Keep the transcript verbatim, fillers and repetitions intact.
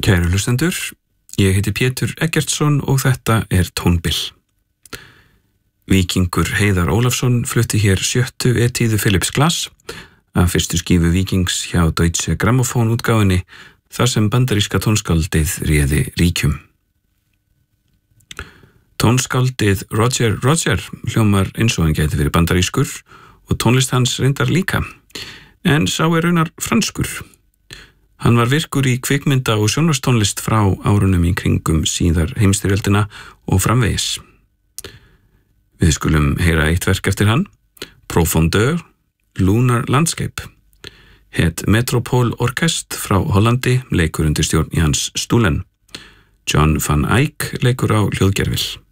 Kæru hlustendur, ég heiti Pétur Eggertsson og þetta er Tónbil. Víkingur Heiðar Ólafsson flutti hér sjöttu etíðu Philips Glass af fyrstu skífu Víkings hjá Deutsche Grammophon útgáfunni þar sem bandaríska tónskáldið réði ríkjum. Tónskáldið Roger Roger hljómar eins og hann gæti verið bandarískur og tónlist hans reyndar líka, en sá er raunar franskur. Hann var virkur í kvikmynda- og sjónvarstónlist frá árunum í kringum síðar heimstyrjöldina og framvegis. Við skulum heyra eitt verk eftir hann, Profondeur, Lunar Landscape. Het Metropole Orkest frá Hollandi leikur undir stjórn Jans Stullen. John van Eyck leikur á hljóðgervil.